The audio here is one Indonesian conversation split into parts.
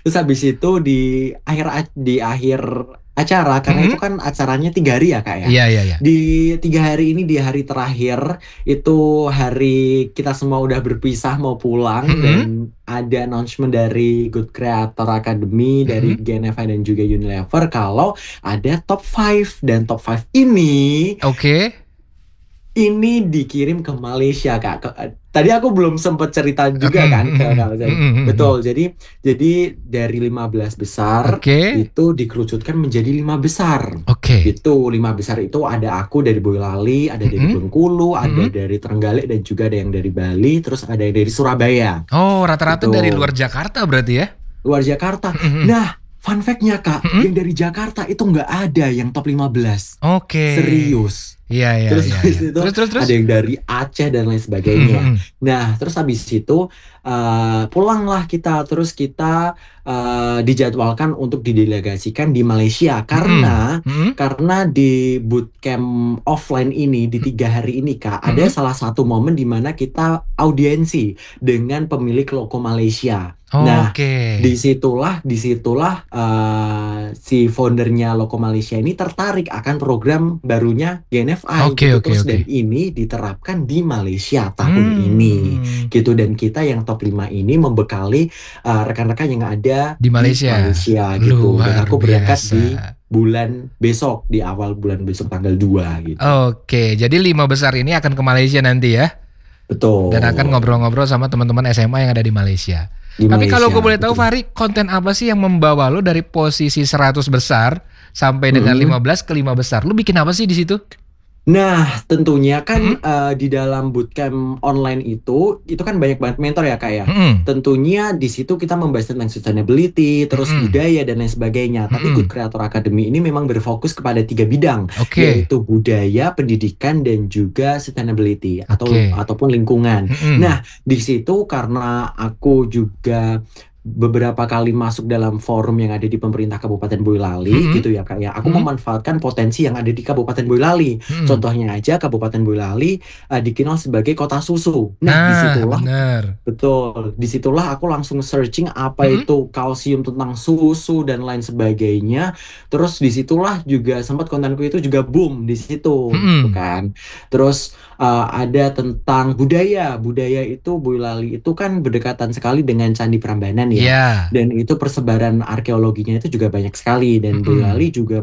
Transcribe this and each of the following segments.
Terus habis itu di akhir acara, karena itu Mm-mm. kan acaranya 3 hari ya Kak ya. Iya, iya, iya. Di 3 hari ini, di hari terakhir itu hari kita semua udah berpisah mau pulang, Mm-mm. dan ada announcement dari Good Creator Academy, dari Mm-mm. GNFI dan juga Unilever kalau ada top 5, dan top 5 Oke. ini dikirim ke Malaysia, Kak. Tadi aku belum sempat cerita juga Mm-mm. kan ke Mm-mm. Kak Zai. Mm-mm. Mm-mm. Betul. Jadi dari 15 besar Oke. itu dikerucutkan menjadi 5 besar. Oke. Gitu. 5 besar itu ada aku dari Boyolali, ada dari Mm-mm. Bengkulu, ada Mm-mm. dari Trenggalek, dan juga ada yang dari Bali, terus ada yang dari Surabaya. Oh, rata-rata Gitu. dari luar Jakarta berarti ya? Luar Jakarta. Mm-mm. Nah, fun fact-nya Kak, Mm-mm. yang dari Jakarta itu nggak ada yang top 15. Oke. Serius. Iya, iya, Terus iya, habis iya. itu Terus, terus, terus. ada yang dari Aceh dan lain Mm-mm. sebagainya. Mm-mm. Nah, terus habis itu pulanglah kita. Terus kita dijadwalkan untuk didelegasikan di Malaysia, Mm-mm. karena Mm-mm. di bootcamp offline ini di 3 hari ini Kak, ada Mm-mm. salah satu momen di mana kita audiensi dengan pemilik loko Malaysia. Nah, Oke. disitulah si foundernya Loko Malaysia ini tertarik akan program barunya GNFI Oke, gitu, oke, terus oke. dan ini diterapkan di Malaysia tahun ini Hmm. gitu, dan kita yang top 5 ini membekali rekan-rekan yang ada Di di Malaysia. Malaysia gitu, dan Luar aku berangkat biasa. di bulan besok, di awal bulan besok tanggal 2 gitu. Oke, jadi 5 besar ini akan ke Malaysia nanti ya? Dan akan Betul, ngobrol-ngobrol sama teman-teman SMA yang ada di Malaysia. di Tapi kalau gue Malaysia boleh tahu betul. Fahri, konten apa sih yang membawa lo dari posisi 100 besar sampai dengan Mm-mm. 15 ke 5 besar? Lu bikin apa sih di situ? Nah, tentunya kan Mm-mm. di dalam bootcamp online itu kan banyak banget mentor ya Kak ya. Mm-mm. Tentunya di situ kita membahas tentang sustainability, terus Mm-mm. budaya dan lain sebagainya. Tapi Good Mm-mm. Creator Academy ini memang berfokus kepada 3 bidang, Oke. yaitu budaya, pendidikan, dan juga sustainability Oke. ataupun lingkungan. Mm-mm. Nah, di situ karena aku juga beberapa kali masuk dalam forum yang ada di pemerintah Kabupaten Boyolali Mm-mm. gitu ya Kak ya. Aku Mm-mm. memanfaatkan potensi yang ada di Kabupaten Boyolali. Mm-mm. Contohnya aja Kabupaten Boyolali dikenal sebagai kota susu. Nah, Nah, disitulah bener. betul, disitulah aku langsung searching apa Mm-mm. itu kalsium tentang susu dan lain sebagainya. Terus disitulah juga sempat kontenku itu juga boom di situ, gitu Mm-mm. kan. Terus ada tentang budaya. Budaya itu Boyolali itu kan berdekatan sekali dengan Candi Prambanan ya. Iya. Dan itu persebaran arkeologinya itu juga banyak sekali. Dan Mm-mm. Boyolali juga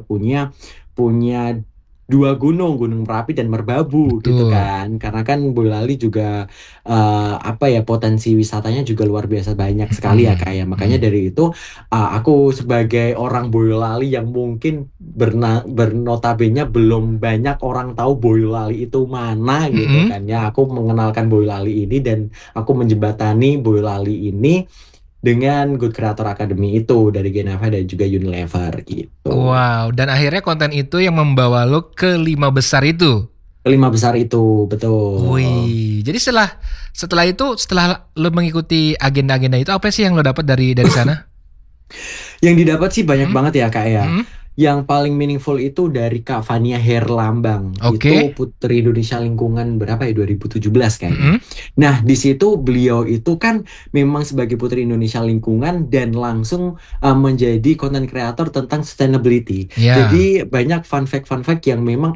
punya 2 gunung, Gunung Merapi dan Merbabu gitu Betul. kan. Karena kan Boyolali juga apa ya, potensi wisatanya juga luar biasa banyak sekali ya Mm-mm. kayak. Makanya Mm-mm. dari itu aku sebagai orang Boyolali yang mungkin bernotabene belum banyak orang tahu Boyolali itu mana gitu Mm-mm. kan ya. Aku mengenalkan Boyolali ini, dan aku menjembatani Boyolali ini dengan Good Creator Academy itu dari Geneva dan juga Unilever gitu. Wow, dan akhirnya konten itu yang membawa lo ke 5 besar itu. Ke 5 besar itu, betul. Wih, jadi setelah itu, setelah lo mengikuti agenda-agenda itu, apa sih yang lo dapat dari sana? Yang didapat sih banyak Hmm? banget ya Kak ya. Hmm? Yang paling meaningful itu dari Kak Fania Herlambang. Itu Oke. Putri Indonesia Lingkungan berapa ya? 2017 kayaknya. Hmm? Nah, di situ beliau itu kan memang sebagai Putri Indonesia Lingkungan dan langsung menjadi content creator tentang sustainability. Ya. Jadi banyak fun fact yang memang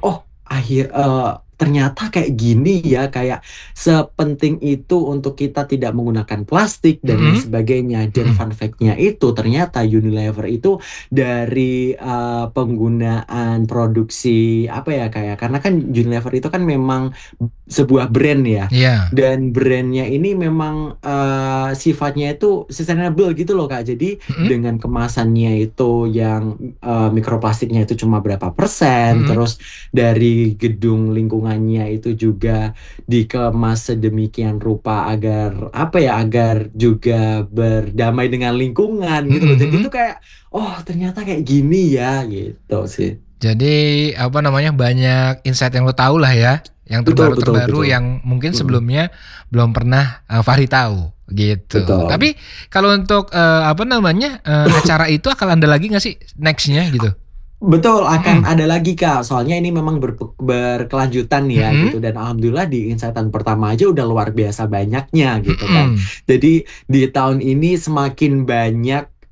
ternyata kayak gini ya, kayak sepenting itu untuk kita tidak menggunakan plastik dan lain Hmm? sebagainya. Dan Hmm? fun fact-nya itu ternyata Unilever itu dari penggunaan produksi apa ya kayak, karena kan Unilever itu kan memang sebuah brand ya, Ya. dan brandnya ini memang sifatnya itu sustainable gitu loh Kak. Jadi Hmm? dengan kemasannya itu yang mikroplastiknya itu cuma berapa persen, Hmm? terus dari gedung lingkungannya itu juga dikemas sedemikian rupa agar apa ya, agar juga berdamai dengan lingkungan gitu loh. Jadi Hmm? itu kayak, oh ternyata kayak gini ya gitu sih. Jadi apa namanya, banyak insight yang lo tahu lah ya, yang Betul, betul, terbaru-terbaru betul. yang mungkin Mm-mm. sebelumnya belum pernah Fahri tahu gitu. Betul. Tapi kalau untuk apa namanya, acara itu akan ada lagi nggak sih nextnya gitu? Betul, akan Mm-mm. ada lagi Kak. Soalnya ini memang berkelanjutan ya Mm-mm. gitu. Dan alhamdulillah di insightan pertama aja udah luar biasa banyaknya gitu kan. Mm-mm. Jadi di tahun ini semakin banyak